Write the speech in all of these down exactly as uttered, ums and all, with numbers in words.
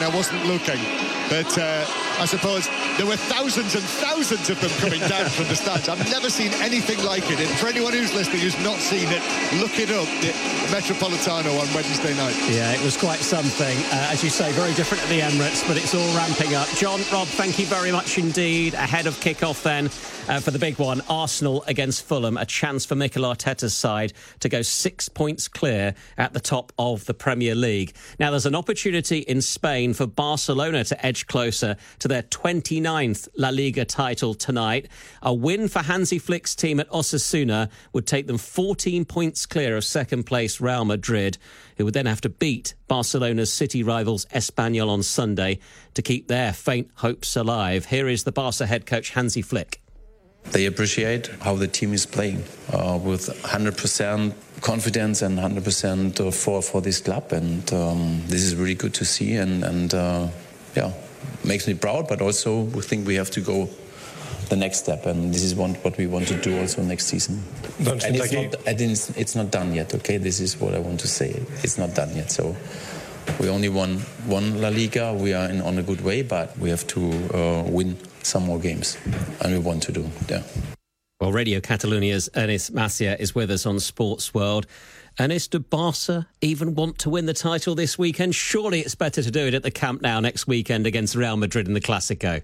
I wasn't looking, but uh, I suppose there were thousands and thousands of them coming down from the stands. I've never seen anything like it. And for anyone who's listening who's not seen it, look it up, the Metropolitano on Wednesday night. Yeah, it was quite something. Uh, as you say, very different at the Emirates, but it's all ramping up. John, Rob, thank you very much indeed. Ahead of kick-off then uh, for the big one, Arsenal against Fulham, a chance for Mikel Arteta's side to go six points clear at the top of the Premier League. Now, there's an opportunity in Spain for Barcelona to edge closer to their twenty-ninth La Liga title tonight. A win for Hansi Flick's team at Osasuna would take them fourteen points clear of second place Real Madrid, who would then have to beat Barcelona's city rivals Espanyol on Sunday to keep their faint hopes alive. Here is the Barca head coach Hansi Flick. They appreciate how the team is playing uh, with one hundred percent confidence and one hundred percent for, for this club. And um, this is really good to see. And, and uh, yeah, makes me proud. But also we think we have to go the next step. And this is one, what we want to do also next season. Don't and it's, like not, and it's, it's not done yet, okay? This is what I want to say. It's not done yet. So we only won one La Liga. We are in, on a good way, but we have to uh, win some more games, and we want to do, yeah. Well, Radio Catalunia's Ernest Macia is with us on Sports World. Ernest, do Barca even want to win the title this weekend? Surely it's better to do it at the Camp Nou next weekend against Real Madrid in the Clásico.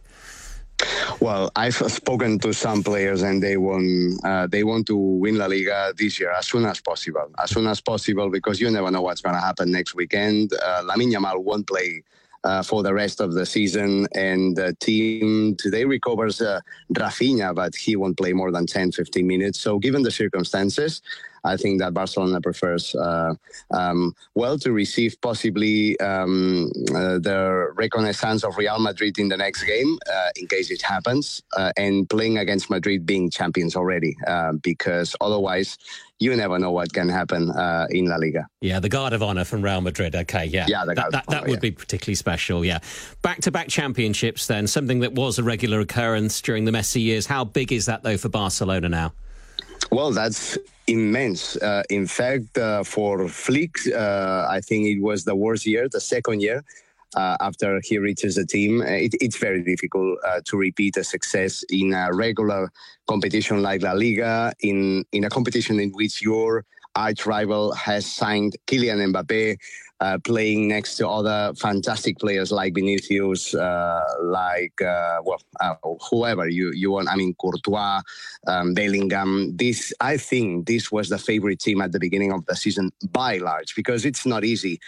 Well, I've spoken to some players and they want uh, they want to win La Liga this year as soon as possible. As soon as possible, because you never know what's going to happen next weekend. Uh, Lamine Yamal won't play Uh, for the rest of the season, and the team today recovers uh, Rafinha, but he won't play more than ten, fifteen minutes. So given the circumstances, I think that Barcelona prefers, uh, um, well, to receive possibly um, uh, the reconnaissance of Real Madrid in the next game, uh, in case it happens, uh, and playing against Madrid being champions already, uh, because otherwise you never know what can happen uh, in La Liga. Yeah, the Guard of Honour from Real Madrid. OK, yeah. Yeah, the that, that, that honor, would yeah. be particularly special, yeah. Back-to-back championships then, something that was a regular occurrence during the Messi years. How big is that, though, for Barcelona now? Well, that's immense. Uh, in fact, uh, for Flick, uh, I think it was the worst year, the second year. Uh, after he reaches the team, it, it's very difficult uh, to repeat a success in a regular competition like La Liga, in, in a competition in which your arch rival has signed Kylian Mbappé, uh, playing next to other fantastic players like Vinicius, uh, like, uh, well, uh, whoever you, you want. I mean, Courtois, um, Bellingham. This, I think this was the favorite team at the beginning of the season by large, because it's not easy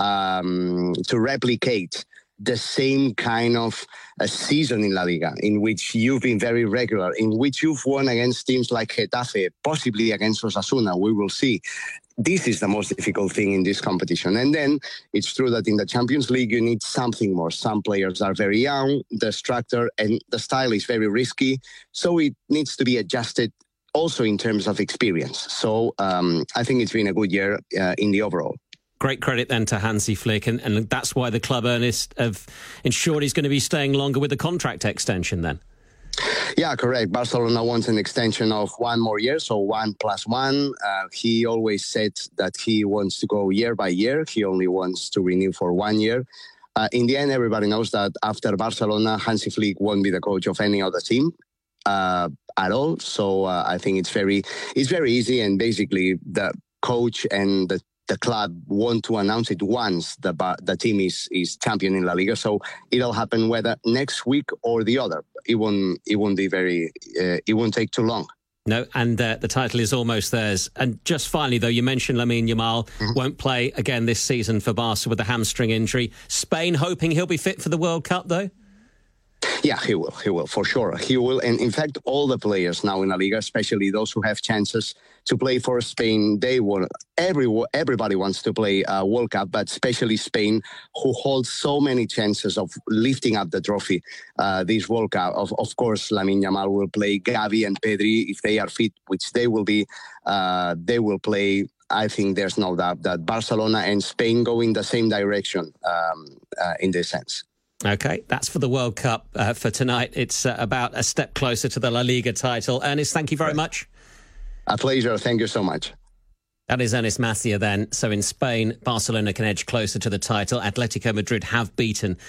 um, to replicate the same kind of a season in La Liga, in which you've been very regular, in which you've won against teams like Getafe, possibly against Osasuna, we will see. This is the most difficult thing in this competition. And then it's true that in the Champions League, you need something more. Some players are very young, the structure and the style is very risky, so it needs to be adjusted also in terms of experience. So um, I think it's been a good year uh, in the overall. Great credit then to Hansi Flick, and, and that's why the club, Ernest, have ensured he's going to be staying longer with the contract extension then. Yeah, correct. Barcelona wants an extension of one more year, so one plus one. Uh, he always said that he wants to go year by year. He only wants to renew for one year. Uh, in the end, everybody knows that after Barcelona, Hansi Flick won't be the coach of any other team uh, at all. So uh, I think it's very, it's very easy, and basically the coach and the The club want to announce it once the the team is is champion in La Liga, so it'll happen whether next week or the other. It won't it won't be very uh, it won't take too long. No, and uh, the title is almost theirs. And just finally, though, you mentioned Lamine Yamal mm-hmm. won't play again this season for Barca with a hamstring injury. Spain hoping he'll be fit for the World Cup, though. Yeah, he will. He will, for sure. He will. And in fact, all the players now in La Liga, especially those who have chances to play for Spain, they want, every, everybody wants to play a World Cup, but especially Spain, who holds so many chances of lifting up the trophy uh, this World Cup. Of, of course, Lamine Yamal will play. Gavi and Pedri, if they are fit, which they will be, uh, they will play. I think there's no doubt that Barcelona and Spain go in the same direction um, uh, in this sense. OK, that's for the World Cup uh, for tonight. It's uh, about a step closer to the La Liga title. Ernest, thank you very much. A pleasure. Thank you so much. That is Ernest Macia then. So in Spain, Barcelona can edge closer to the title. Atletico Madrid have beaten